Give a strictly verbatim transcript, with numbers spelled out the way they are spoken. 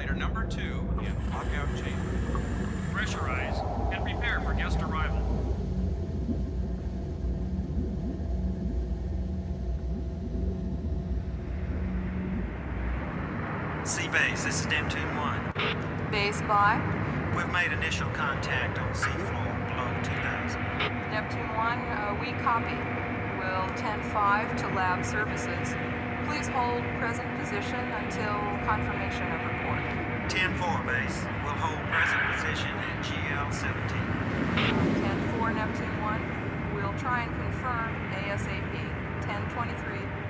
Simulator number two in lockout chamber. Pressurize and prepare for guest arrival. C-Base, this is Neptune one. Base by? We've made initial contact on seafloor below two thousand. Neptune one, uh, we copy. We'll ten five to lab services. Please hold present position until confirmation of report. ten four, Base. We'll hold present position at G L seventeen. ten four, Neptune one. We'll try and confirm ASAP. ten twenty-three.